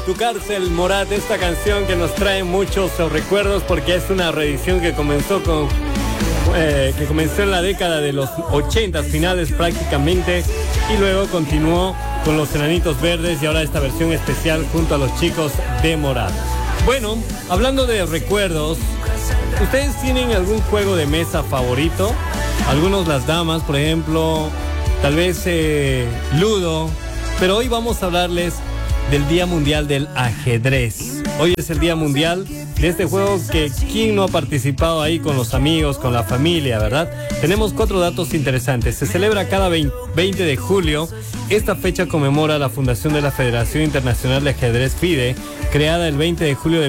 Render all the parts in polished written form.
Tu cárcel, Morat, esta canción que nos trae muchos recuerdos porque es una reedición que comenzó en la década de los 80, finales prácticamente, y luego continuó con los Enanitos Verdes y ahora esta versión especial junto a los chicos de Morat. Bueno, hablando de recuerdos, ¿ustedes tienen algún juego de mesa favorito? Algunos las damas, por ejemplo, tal vez Ludo, pero hoy vamos a hablarles del Día Mundial del Ajedrez. Hoy es el Día Mundial de este juego que quién no ha participado ahí con los amigos, con la familia, ¿verdad? Tenemos 4 datos interesantes. Se celebra cada 20 de julio. Esta fecha conmemora la fundación de la Federación Internacional de Ajedrez FIDE, creada el 20 de julio de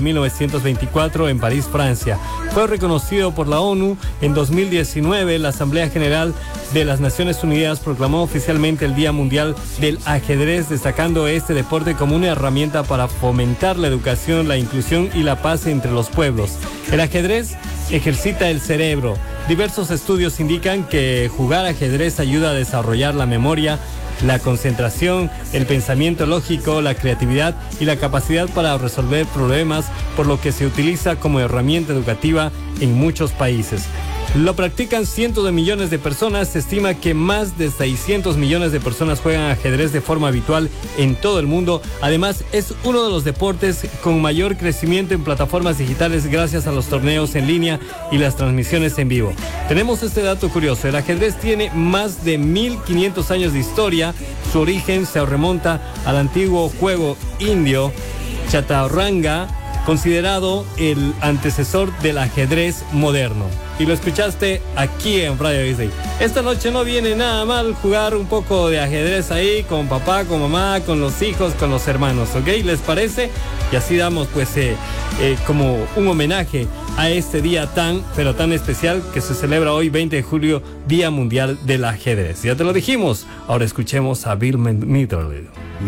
1924 en París, Francia. Fue reconocido por la ONU en 2019. La Asamblea General de las Naciones Unidas proclamó oficialmente el Día Mundial del Ajedrez, destacando este deporte como una herramienta para fomentar la educación, la inclusión y la paz entre los pueblos. El ajedrez ejercita el cerebro. Diversos estudios indican que jugar ajedrez ayuda a desarrollar la memoria, la concentración, el pensamiento lógico, la creatividad y la capacidad para resolver problemas, por lo que se utiliza como herramienta educativa en muchos países. Lo practican cientos de millones de personas. Se estima que más de 600 millones de personas juegan ajedrez de forma habitual en todo el mundo. Además, es uno de los deportes con mayor crecimiento en plataformas digitales gracias a los torneos en línea y las transmisiones en vivo. Tenemos este dato curioso. El ajedrez tiene más de 1500 años de historia. Su origen se remonta al antiguo juego indio chaturanga, considerado el antecesor del ajedrez moderno. Y lo escuchaste aquí en Radio Disney. Esta noche no viene nada mal jugar un poco de ajedrez ahí con papá, con mamá, con los hijos, con los hermanos, ¿ok? ¿Les parece? Y así damos pues como un homenaje a este día tan especial que se celebra hoy 20 de julio, Día Mundial del Ajedrez. Ya te lo dijimos, ahora escuchemos a Bill Mitchell.